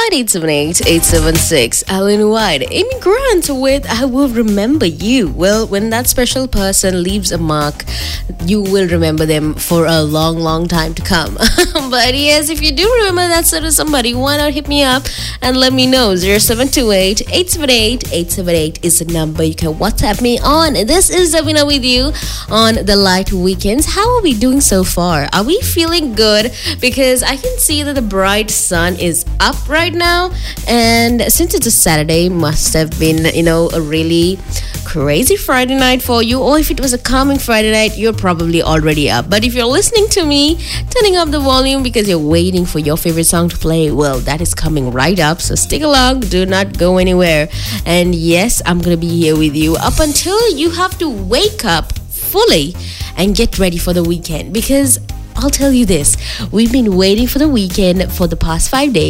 878-876. Alan White, Amy Grant with I Will Remember You. Well, when that special person leaves a mark, you will remember them for a long, long time to come. But yes, if you do remember that sort of somebody, why not hit me up and let me know. 0728-878-878 is the number you can WhatsApp me on. This is Davina with you on the Light Weekends. How are we doing so far? Are we feeling good? Because I can see that the bright sun is up right now, and since it's a Saturday, must have been a really crazy Friday night for you, or if it was a calming Friday night, you're probably already up. But if you're listening to me turning up the volume because you're waiting for your favorite song to play, well, that is coming right up, so stick along, do not go anywhere. And yes, I'm gonna be here with you up until you have to wake up fully and get ready for the weekend, because I'll tell you this, we've been waiting for the weekend for the past 5 days.